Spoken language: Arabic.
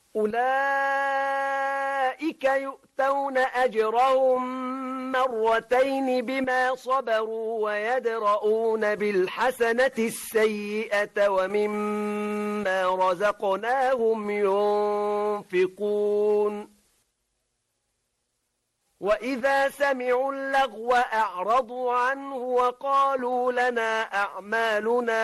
أولئك يؤتون أجرهم مرتين بما صبروا ويدرؤون بالحسنة السيئة ومما رزقناهم ينفقون وإذا سمعوا اللغو أعرضوا عنه وقالوا لنا أعمالنا